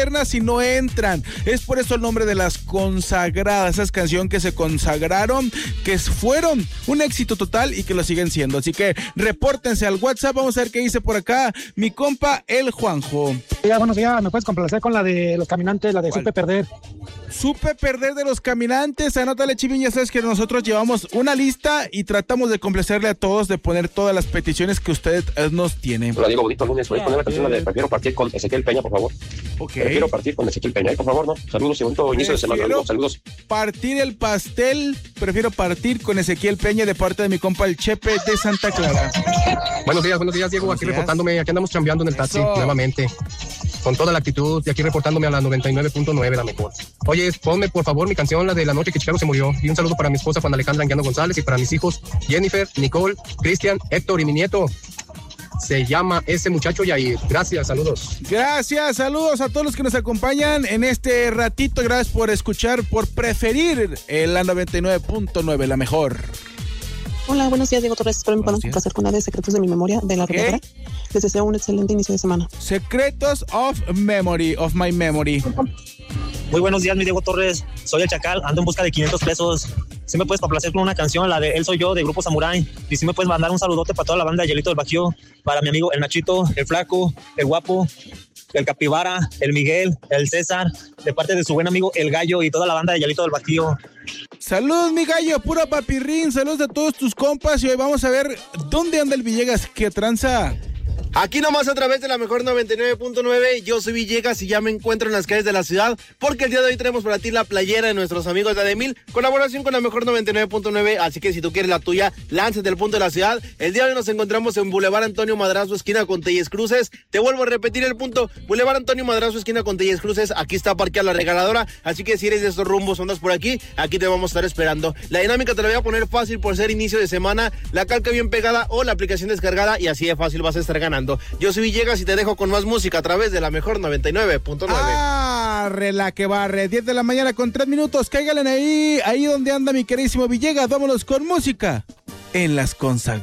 y no entran. Es por eso el nombre de las consagradas, esas canciones que se consagraron, que fueron un éxito total y que lo siguen siendo. Así que repórtense al WhatsApp. Vamos a ver qué dice por acá mi compa el Juanjo. Buenos días, ¿me puedes complacer con la de los caminantes, la de ¿Cuál? Supe Perder? Supe perder de los caminantes. Anótale, Chivín, ya sabes que nosotros llevamos una lista y tratamos de complacerle a todos, de poner todas las peticiones que usted nos tiene. Hola, Diego, bonito lunes. ¿Puedes poner la canción de Prefiero partir con Ezequiel Peña, por favor? Ok. Prefiero partir con Ezequiel Peña, por favor, ¿no? Saludos y bonito inicio de semana. Saludos. Partir el pastel. Prefiero partir con Ezequiel Peña de parte de mi compa el Chepe de Santa Clara. Buenos días, Diego. Aquí reportándome. Aquí andamos chambeando en el taxi nuevamente. Con toda la actitud, y aquí reportándome a la 99.9, la mejor. Oye, ponme por favor mi canción, la de La Noche que Chicago se murió. Y un saludo para mi esposa Juan Alejandra Anguiano González y para mis hijos Jennifer, Nicole, Cristian, Héctor y mi nieto. Se llama ese muchacho Yair. Gracias, saludos. Gracias, saludos a todos los que nos acompañan en este ratito. Gracias por escuchar, por preferir la 99.9, la mejor. Hola, buenos días, Diego Torres. Espero me puedan complacer con la de Secretos de mi Memoria de la Arrolladora. Les deseo un excelente inicio de semana. Secretos of Memory, of my memory. Muy buenos días, mi Diego Torres. Soy el Chacal, ando en busca de 500 pesos. Si me puedes complacer con una canción, la de Él Soy Yo, de Grupo Samurai. Y si me puedes mandar un saludote para toda la banda de Hielito del Bajío, para mi amigo el Nachito, el Flaco, el Guapo, el Capibara, el Miguel, el César, de parte de su buen amigo el Gallo y toda la banda de Hielito del Bajío. Saludos, mi gallo, puro papirrín. Saludos a todos tus compas. Y hoy vamos a ver dónde anda el Villegas. ¿Qué tranza? Aquí nomás a través de la mejor 99.9, yo soy Villegas y ya me encuentro en las calles de la ciudad, porque el día de hoy tenemos para ti la playera de nuestros amigos de Ademil, colaboración con la mejor 99.9, así que si tú quieres la tuya, lánzate al punto de la ciudad. El día de hoy nos encontramos en Boulevard Antonio Madrazo, esquina con Telles Cruces. Te vuelvo a repetir el punto, Boulevard Antonio Madrazo, esquina con Telles Cruces. Aquí está parqueada la regaladora, así que si eres de estos rumbos, andas por aquí te vamos a estar esperando. La dinámica te la voy a poner fácil por ser inicio de semana, la calca bien pegada o la aplicación descargada, y así de fácil vas a estar ganando. Yo soy Villegas y te dejo con más música a través de la mejor 99.9. Arre la que barre, 10 de la mañana con 3 minutos. Cáigale ahí donde anda mi queridísimo Villegas. Vámonos con música en las consagradas.